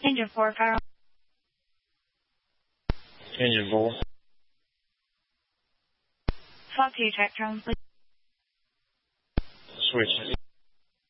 Engine 4, Chiron. Engine 4. Talk to you, Track Drone, please. Switch.